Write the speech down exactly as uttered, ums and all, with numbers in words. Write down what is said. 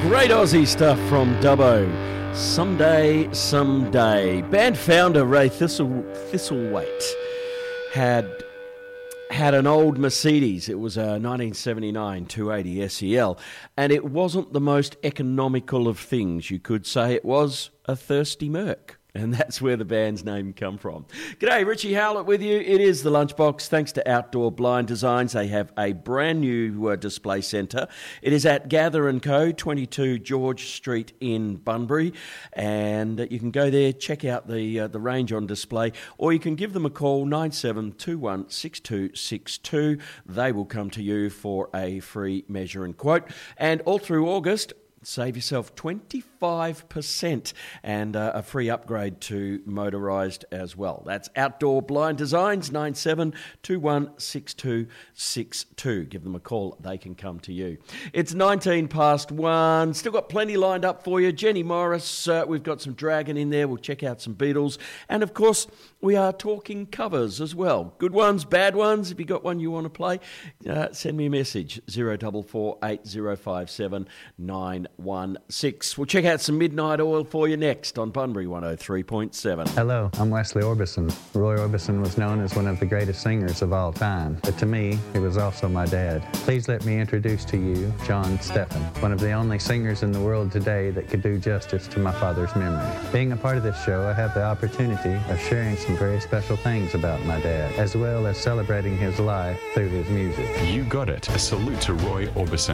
Great Aussie stuff from Dubbo. Someday, someday. Band founder Ray Thistle, Thistlethwaite had had an old Mercedes. It was a nineteen seventy-nine two eighty S E L, and it wasn't the most economical of things. You could say it was a thirsty Merc. And that's where the band's name come from. G'day, Richie Howlett with you. It is The Lunchbox. Thanks to Outdoor Blind Designs. They have a brand new uh, display centre. It is at Gather and Co, twenty-two George Street in Bunbury. And uh, you can go there, check out the uh, the range on display, or you can give them a call, nine seven two one six two six two. They will come to you for a free measure and quote. And all through August, save yourself twenty-five percent and uh, a free upgrade to motorised as well. That's Outdoor Blind Designs, nine seven two one six two six two. Give them a call. They can come to you. It's nineteen past one. Still got plenty lined up for you. Jenny Morris, uh, we've got some Dragon in there. We'll check out some Beatles. And, of course, we are talking covers as well. Good ones, bad ones. If you got one you want to play, uh, send me a message, zero four four eight zero five seven nine one six. We'll check out some Midnight Oil for you next on Bunbury one oh three point seven. Hello, I'm Wesley Orbison. Roy Orbison was known as one of the greatest singers of all time, but to me, he was also my dad. Please let me introduce to you John Steffen, one of the only singers in the world today that could do justice to my father's memory. Being a part of this show, I have the opportunity of sharing some very special things about my dad, as well as celebrating his life through his music. You got it. A salute to Roy Orbison.